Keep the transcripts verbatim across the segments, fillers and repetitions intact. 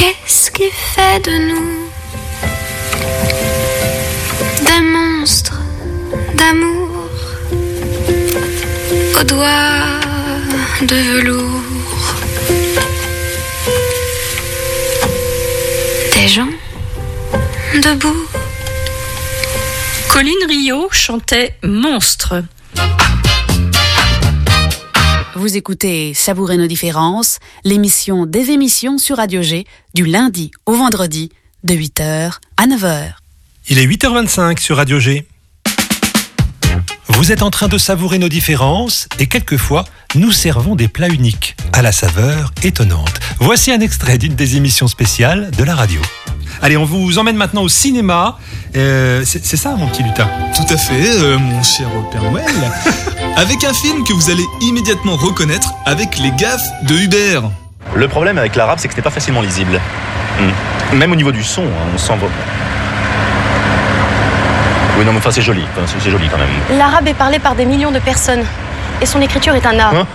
Qu'est-ce qui fait de nous des monstres d'amour aux doigts de velours, des gens debout. Colline Rio chantait Monstre. Vous écoutez Savourer nos différences, l'émission des émissions sur Radio G, du lundi au vendredi, de huit heures à neuf heures. Il est huit heures vingt-cinq sur Radio G. Vous êtes en train de savourer nos différences et quelquefois, nous servons des plats uniques, à la saveur étonnante. Voici un extrait d'une des émissions spéciales de la radio. Allez, on vous emmène maintenant au cinéma. Euh, c'est, c'est ça, mon petit lutin? Tout à fait, euh, mon cher Père Noël. Avec un film que vous allez immédiatement reconnaître avec les gaffes de Hubert. Le problème avec l'arabe, c'est que c'était pas facilement lisible. Mmh. Même au niveau du son, hein, on sent... Oui, non, mais enfin, c'est joli. Enfin, c'est, c'est joli quand même. L'arabe est parlé par des millions de personnes. Et son écriture est un art. Hein?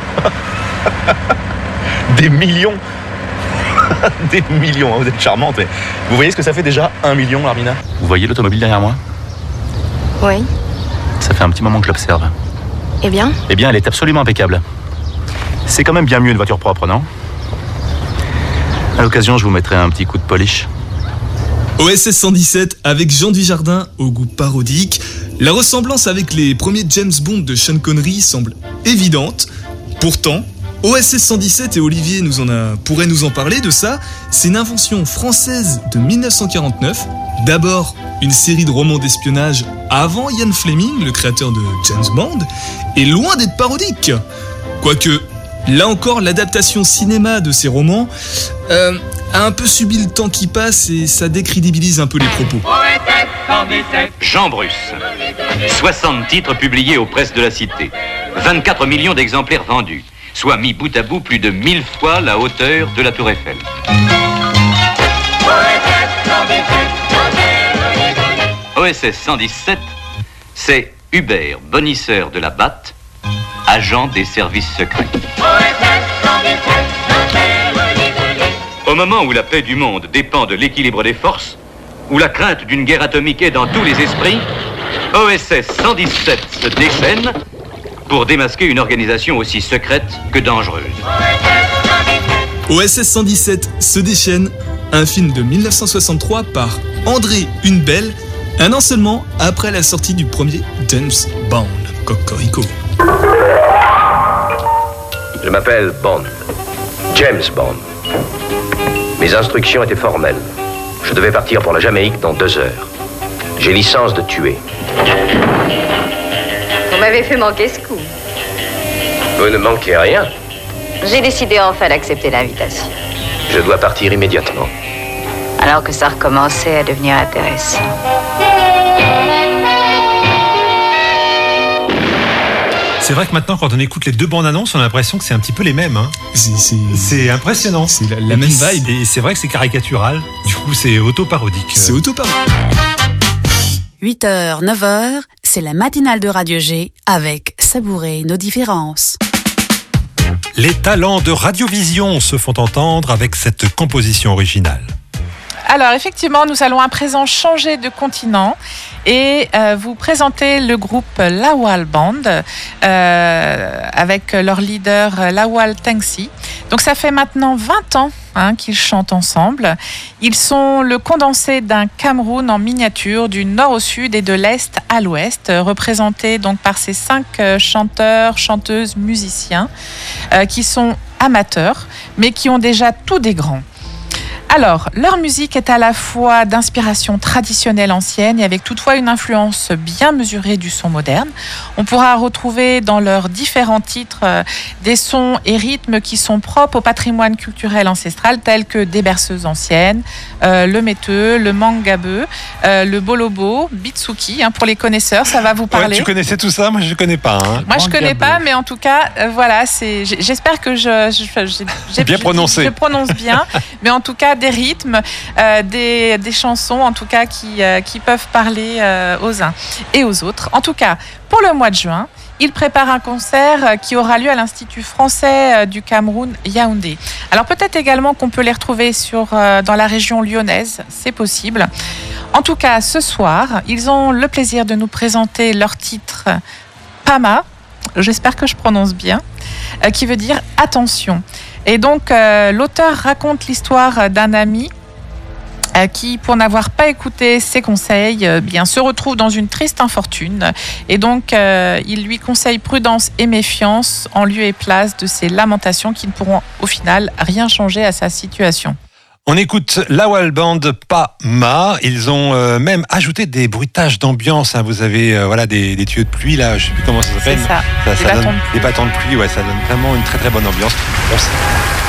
Des millions? Des millions, hein, vous êtes charmante. Mais vous voyez ce que ça fait déjà, un million, Armina? Vous voyez l'automobile derrière moi? Oui. Ça fait un petit moment que je l'observe. Eh bien? Eh bien, elle est absolument impeccable. C'est quand même bien mieux une voiture propre, non? À l'occasion, je vous mettrai un petit coup de polish. O S S cent dix-sept avec Jean Dujardin au goût parodique. La ressemblance avec les premiers James Bond de Sean Connery semble évidente. Pourtant, O S S cent dix-sept, et Olivier nous en a, pourrait nous en parler de ça, c'est une invention française de dix-neuf cent quarante-neuf. D'abord, une série de romans d'espionnage avant Ian Fleming, le créateur de James Bond, et loin d'être parodique. Quoique, là encore, l'adaptation cinéma de ces romans euh, a un peu subi le temps qui passe et ça décrédibilise un peu les propos. Jean Bruce, soixante titres publiés aux presses de la Cité, vingt-quatre millions d'exemplaires vendus, soit mis bout à bout plus de mille fois la hauteur de la Tour Eiffel. O S S cent dix-sept, c'est Hubert, bonisseur de la B A T, agent des services secrets. Au moment où la paix du monde dépend de l'équilibre des forces, où la crainte d'une guerre atomique est dans tous les esprits, O S S cent dix-sept se déchaîne pour démasquer une organisation aussi secrète que dangereuse. O S S cent dix-sept se déchaîne, un film de dix-neuf cent soixante-trois par André Hunebelle, un an seulement après la sortie du premier James Bond. Cocorico. Je m'appelle Bond. James Bond. Mes instructions étaient formelles. Je devais partir pour la Jamaïque dans deux heures. J'ai licence de tuer. Vous m'avez fait manquer ce coup. Vous ne manquez rien. J'ai décidé enfin d'accepter l'invitation. Je dois partir immédiatement. Alors que ça recommençait à devenir intéressant. C'est vrai que maintenant, quand on écoute les deux bandes annonces, on a l'impression que c'est un petit peu les mêmes. Hein. C'est, c'est, c'est impressionnant. C'est la, la même vibe. Et c'est vrai que c'est caricatural. Du coup, c'est auto-parodique. C'est auto-parodique. huit heures, neuf heures, c'est la matinale de Radio G avec Savourer nos différences. Les talents de Radiovision se font entendre avec cette composition originale. Alors effectivement, nous allons à présent changer de continent et euh, vous présenter le groupe Lawal Band euh, avec leur leader Lawal Tengsi. Donc ça fait maintenant vingt ans hein, qu'ils chantent ensemble. Ils sont le condensé d'un Cameroun en miniature, du nord au sud et de l'est à l'ouest, représentés donc par ces cinq euh, chanteurs, chanteuses, musiciens euh, qui sont amateurs, mais qui ont déjà tout des grands. Alors, leur musique est à la fois d'inspiration traditionnelle ancienne et avec toutefois une influence bien mesurée du son moderne. On pourra retrouver dans leurs différents titres euh, des sons et rythmes qui sont propres au patrimoine culturel ancestral tels que des berceuses anciennes, euh, le méteux, le mangabeu, euh, le bolobo, bitsuki, hein, pour les connaisseurs, ça va vous parler. Ouais, tu connaissais tout ça? Moi, je ne connais pas. Hein. Moi, je ne connais pas, mais en tout cas, euh, voilà, c'est, j'espère que je, je, j'ai, j'ai bien prononcé. Je, je prononce bien, mais en tout cas, des rythmes, euh, des, des chansons, en tout cas, qui, euh, qui peuvent parler euh, aux uns et aux autres. En tout cas, pour le mois de juin, Il prépare un concert qui aura lieu à l'Institut français du Cameroun, Yaoundé. Alors peut-être également qu'on peut les retrouver sur, dans la région lyonnaise, c'est possible. En tout cas, ce soir, ils ont le plaisir de nous présenter leur titre Pama, j'espère que je prononce bien, qui veut dire attention. Et donc, euh, l'auteur raconte l'histoire d'un ami euh, qui, pour n'avoir pas écouté ses conseils, euh, bien, se retrouve dans une triste infortune. Et donc, euh, il lui conseille prudence et méfiance en lieu et place de ces lamentations qui ne pourront au final rien changer à sa situation. On écoute Lawal Band Pama. Ils ont euh, même ajouté des bruitages d'ambiance. Hein. Vous avez euh, voilà des, des tuyaux de pluie là, je sais plus comment ça s'appelle. C'est ça. ça, des, ça bâtons donne, de pluie. des bâtons de pluie. Ouais, ça donne vraiment une très très bonne ambiance. On